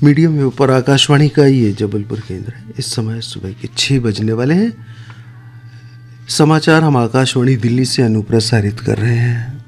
Medium wave पर आकाशवाणी का ये जबलपुर केंद्र है। इस समय सुबह के 6 बजने वाले हैं। समाचार हम आकाशवाणी दिल्ली से अनुप्रसारित कर रहे हैं।